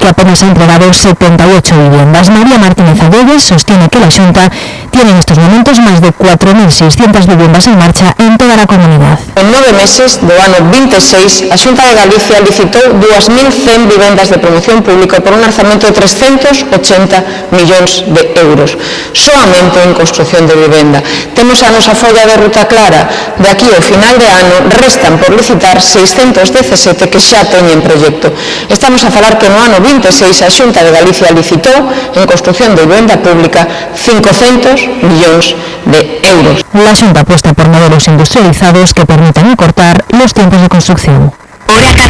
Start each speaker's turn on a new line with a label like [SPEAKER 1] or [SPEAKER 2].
[SPEAKER 1] que apenas ha entregado 78 viviendas. María Martínez Ayelles sostiene que la Xunta tiene en estos momentos más de 4.600 viviendas en marcha en toda la comunidad.
[SPEAKER 2] En 9 meses do ano 26, a Xunta de Galicia licitou 2.100 vivendas de promoción pública por un orzamento de 380 millóns de euros, soamente en construción de vivenda. Temos a nosa folla de ruta clara. De aquí ao final de ano restan por licitar 617 que xa teñen proxecto. Estamos a falar que no ano 26 a Xunta de Galicia licitou en construción de vivenda pública 500 millóns de euros.
[SPEAKER 1] La Xunta apuesta por modelos industrializados que permitan acortar los tiempos de construcción.
[SPEAKER 3] Hora